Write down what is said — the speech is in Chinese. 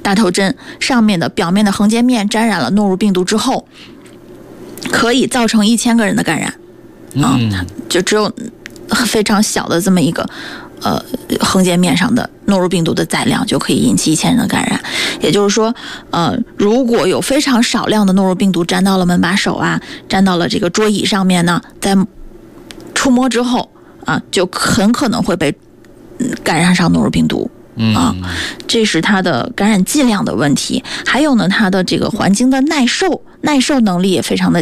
大头针上面的表面的横截面沾染了诺如病毒之后，可以造成1000个人的感染。就只有非常小的这么一个横截面上的诺如病毒的载量就可以引起1000人的感染。也就是说如果有非常少量的诺如病毒沾到了门把手啊，沾到了这个桌椅上面呢，在触摸之后就很可能会被感染上诺如病毒。这是它的感染剂量的问题。还有呢，它的这个环境的耐受能力也非常的